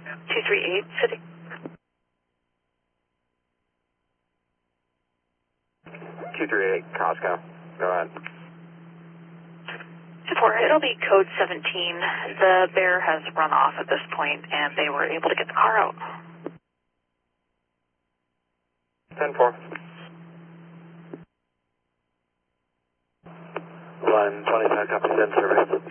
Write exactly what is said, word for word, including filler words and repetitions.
two three eight, City. two three eight, Costco. Go ahead. Support, it'll be code seventeen. The bear has run off at this point, and they were able to get the car out. ten four. Line twenty-five, copy ten, survey.